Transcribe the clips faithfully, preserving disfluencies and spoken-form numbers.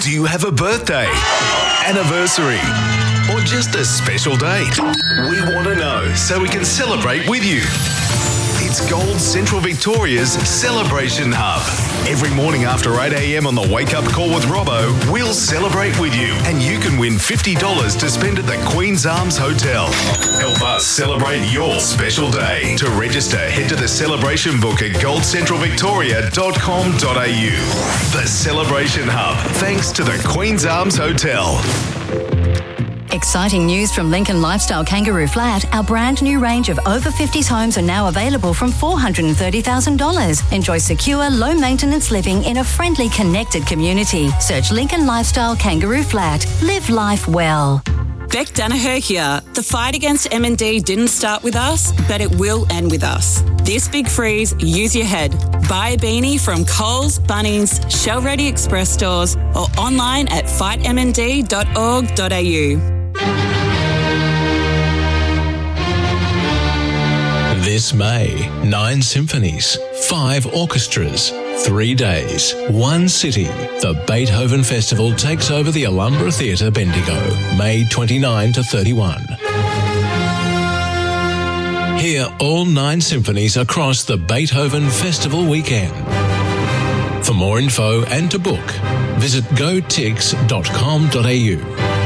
Do you have a birthday, anniversary, or just a special date? We want to know so we can celebrate with you. It's Gold Central Victoria's Celebration Hub. Every morning after eight a.m. on the Wake Up Call with Robbo, we'll celebrate with you and you can win fifty dollars to spend at the Queen's Arms Hotel. Help us celebrate your special day. To register, head to the celebration book at gold central victoria dot com dot a u. The Celebration Hub, thanks to the Queen's Arms Hotel. Exciting news from Lincoln Lifestyle Kangaroo Flat. Our brand new range of over fifties homes are now available from four hundred thirty thousand dollars. Enjoy secure, low maintenance living in a friendly, connected community. Search Lincoln Lifestyle Kangaroo Flat. Live life well. Beck Danaher here. The fight against M and D didn't start with us, but it will end with us. This big freeze, use your head. Buy a beanie from Coles, Bunnings, Shell Ready Express stores or online at fight m n d dot org dot a u. This May, nine symphonies, five orchestras, three days, one city. The Beethoven Festival takes over the Alhambra Theatre, Bendigo, May twenty-ninth to thirty-first. Hear all nine symphonies across the Beethoven Festival weekend. For more info and to book, visit go tix dot com dot a u.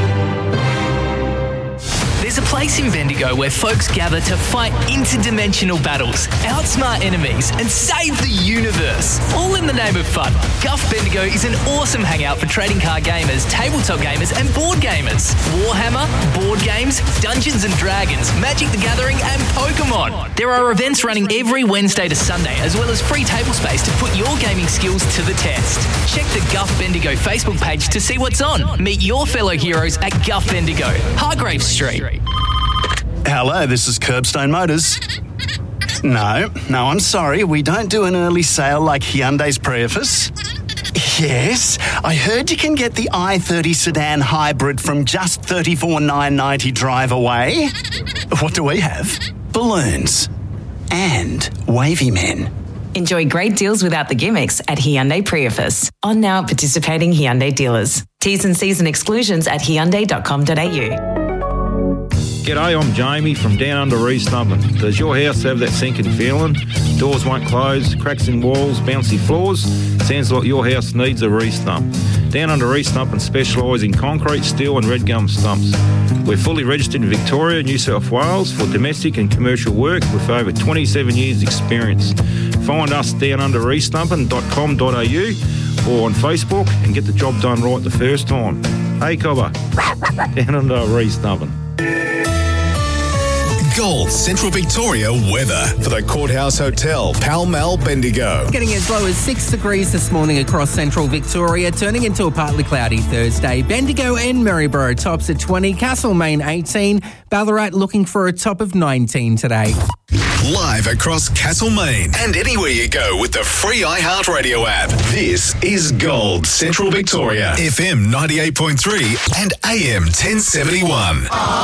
There's a place in Bendigo where folks gather to fight interdimensional battles, outsmart enemies, and save the universe, all in the name of fun. Guff Bendigo is an awesome hangout for trading card gamers, tabletop gamers, and board gamers. Warhammer, board games, Dungeons and Dragons, Magic the Gathering, and Pokemon. There are events running every Wednesday to Sunday, as well as free table space to put your gaming skills to the test. Check the Guff Bendigo Facebook page to see what's on. Meet your fellow heroes at Guff Bendigo, Hargrave Street. Hello, this is Curbstone Motors. No, no, I'm sorry. We don't do an early sale like Hyundai's Prius. Yes, I heard you can get the i thirty sedan hybrid from just thirty-four thousand nine hundred ninety drive away. What do we have? Balloons. And wavy men. Enjoy great deals without the gimmicks at Hyundai Prius. On now at participating Hyundai dealers. T's and C's and exclusions at hyundai dot com dot a u. G'day, I'm Jamie from Down Under Restumping. Does your house have that sinking feeling? Doors won't close, cracks in walls, bouncy floors? Sounds like your house needs a restump. Down Under Restumping specialise in concrete, steel and red gum stumps. We're fully registered in Victoria, New South Wales for domestic and commercial work with over twenty-seven years experience. Find us down under restumping dot com dot a u or on Facebook and get the job done right the first time. Hey Cobber, Down Under Restumping. Gold Central Victoria weather for the Courthouse Hotel, Pall Mall, Bendigo. Getting as low as six degrees this morning across central Victoria, turning into a partly cloudy Thursday. Bendigo and Maryborough tops at twenty, Castlemaine eighteen, Ballarat looking for a top of nineteen today. Live across Castlemaine and anywhere you go with the free iHeartRadio app. This is Gold Central Victoria, F M ninety-eight point three and A M ten seventy-one.